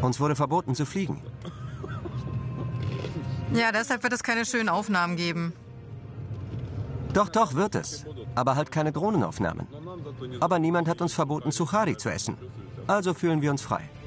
Uns wurde verboten zu fliegen. Ja, deshalb wird es keine schönen Aufnahmen geben. Doch, wird es. Aber halt keine Drohnenaufnahmen. Aber niemand hat uns verboten, Suchari zu essen. Also fühlen wir uns frei.